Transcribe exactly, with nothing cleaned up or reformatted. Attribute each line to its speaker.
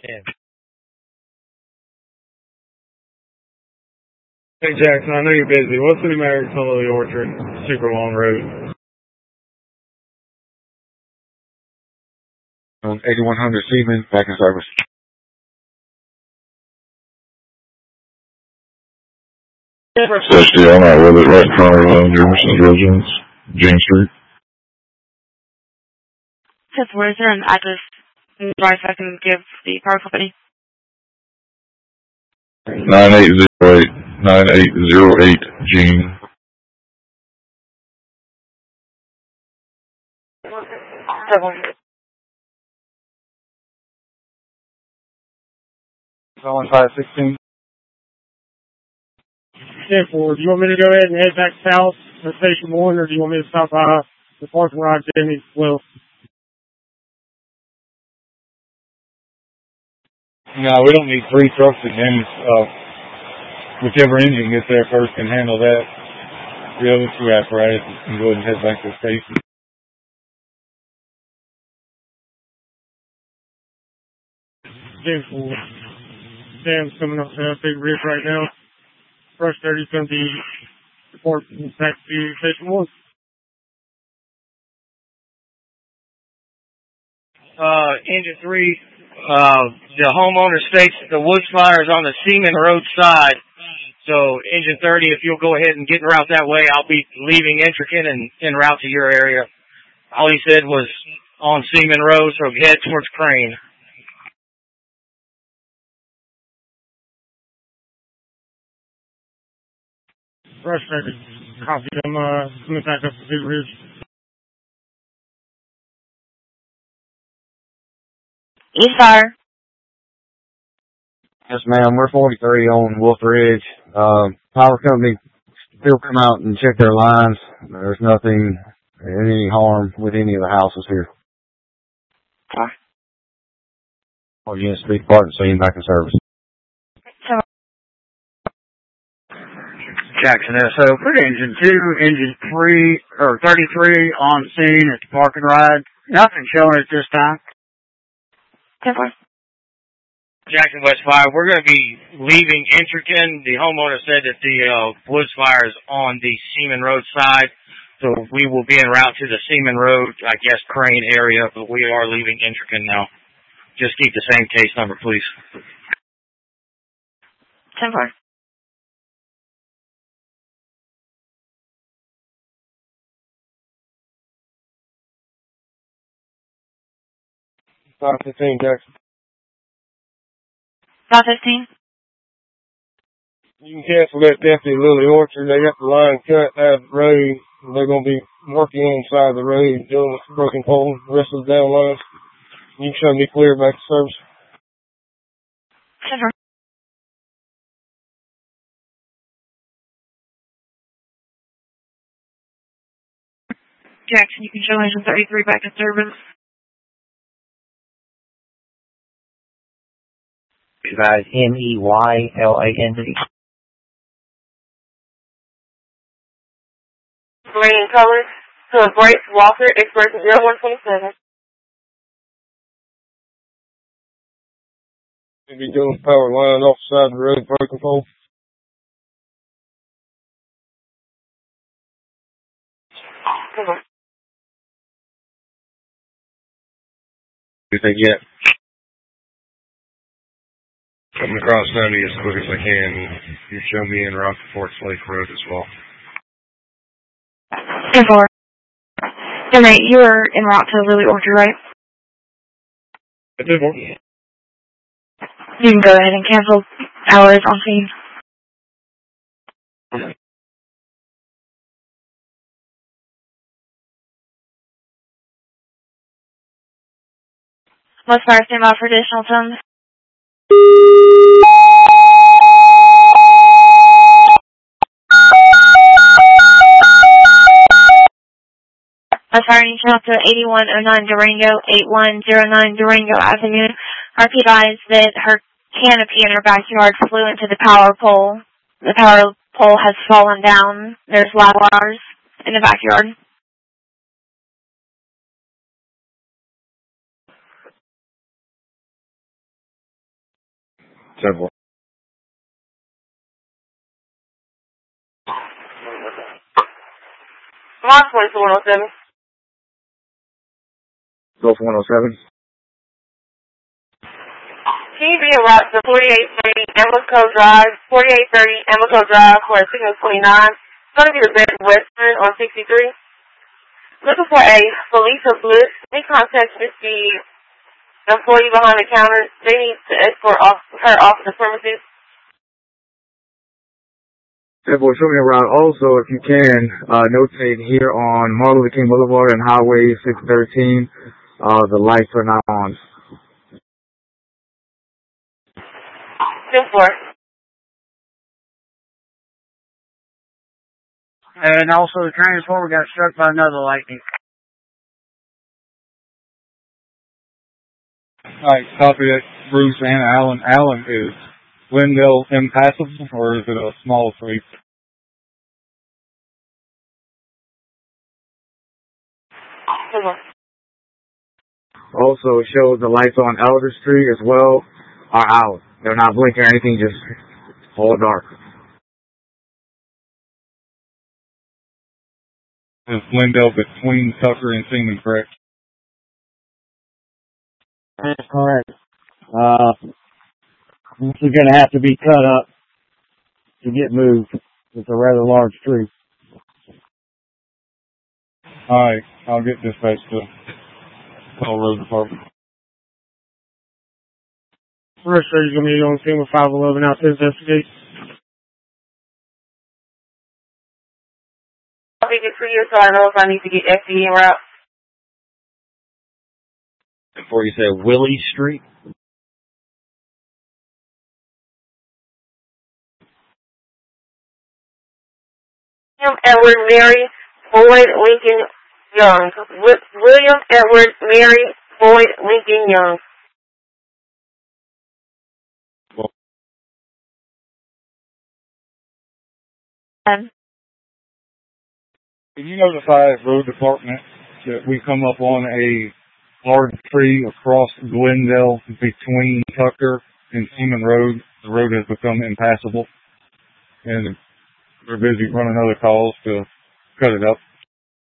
Speaker 1: ten.
Speaker 2: Hey Jackson, I know you're busy. What's the numerics on Lily Orchard? Super long road.
Speaker 3: On eighty-one hundred Seaman, back in service.
Speaker 4: Safety on that with it right in front of uh, Jefferson's residence, James Street.
Speaker 5: Yes, where is there an address advice I can give the power company?
Speaker 4: nine eight zero eight, nine eight zero eight, Gene.
Speaker 3: One five sixteen.
Speaker 2: ten four, do you want me to go ahead and head back south to Station one, or do you want me to stop by the parking lot Jamie as well?
Speaker 3: No, we don't need three trucks again. Uh, whichever engine gets there first can handle that. The other two apparatus can go ahead and head back to the station.
Speaker 2: ten four. Sam's coming up to Big Ridge right now. Brush thirty is going to be reporting back to Station one.
Speaker 1: Uh, engine three, uh, the homeowner states that the woods fire is on the Seaman Road side. So, engine thirty, if you'll go ahead and get en route that way, I'll be leaving Intricate and en route to your area. All he said was on Seaman Road, so head towards Crane.
Speaker 2: Brush thirty. Copy them, uh, coming back up to Big Ridge.
Speaker 5: East Fire.
Speaker 3: Yes, ma'am. We're forty-three on Wolf Ridge. Um, power company still come out and check their lines. There's nothing, any harm with any of the houses here.
Speaker 5: Okay.
Speaker 3: All units speak part and scene back in service.
Speaker 6: Jackson S O for engine two, engine three, or thirty-three on scene at the parking ride. Nothing showing at this time.
Speaker 1: Jackson West Fire, we're going to be leaving Intricate. The homeowner said that the uh, woods fire is on the Seaman Road side, so we will be en route to the Seaman Road, I guess, Crane area, but we are leaving Intricate now. Just keep the same case number, please.
Speaker 5: ten four.
Speaker 2: five fifteen, Jackson.
Speaker 5: five fifteen.
Speaker 2: You can cancel that deputy Lily Orchard. They got the line cut out of the road. They're going to be working inside the road, dealing with the broken pole, the rest of the down lines. You can show me clear back to service.
Speaker 5: ten four. Jackson, you can show engine thirty-three back in service.
Speaker 7: Guys, M E Y L A N D.
Speaker 5: Green colors. So Bryce Walker, expiration zero one twenty-seven.
Speaker 2: You'll be doing power line off the side of the road, broken pole.
Speaker 3: Anything yet?
Speaker 2: Coming across ninety as quick as I can. You show me en route to Fort Slake Road as well.
Speaker 5: ten four. ten eight, you were en route to Lily Orchard, right?
Speaker 2: I did one.
Speaker 5: You can go ahead and cancel hours on scene. West Fire, stand by for additional tons. West Fire, you can to eighty-one oh nine Durango, eighty-one oh nine Durango Avenue. R P advised that her canopy in her backyard flew into the power pole. The power pole has fallen down. There's live wires in the backyard.
Speaker 3: Several.
Speaker 8: Mark one oh seven.
Speaker 3: Gulf one oh seven.
Speaker 8: Can you be route to forty-eight thirty Amoco Drive, forty-eight thirty Amoco Drive for a signal twenty-nine. It's going to be the Bed Western on sixty-three. Looking for a Felicia Blitz. Make contact with the employee behind the counter. They need to escort off, her off the premises.
Speaker 3: That boy, show me a route. Also, if you can, uh, notate here on Martin Luther King Boulevard and Highway six thirteen, uh, the lights are not on.
Speaker 8: ten four.
Speaker 6: And also the transformer got struck by another lightning.
Speaker 2: Alright, copy that, Bruce and Alan. Alan, is Glendale impassable, or is it a small street?
Speaker 3: Also, it shows the lights on Elder Street as well are out. They're not blinking or anything, just all dark.
Speaker 2: Is Glendale between Tucker and Seaman, correct?
Speaker 6: That's correct. Uh, this is going to have to be cut up to get moved. It's a rather large tree.
Speaker 2: Alright, I'll get dispatched to call road department.
Speaker 1: First, sir, you're going to be on scene with five eleven out to investigate.
Speaker 8: I'll be good for you so I know if I need to get F D en route.
Speaker 7: Before you say Willie Street?
Speaker 8: William Edward Mary Boyd Lincoln Young. William Edward Mary Boyd Lincoln Young.
Speaker 5: Um,
Speaker 2: Can you notify road department that we come up on a large tree across Glendale between Tucker and Seaman Road? The road has become impassable, and they're busy running other calls to cut it up.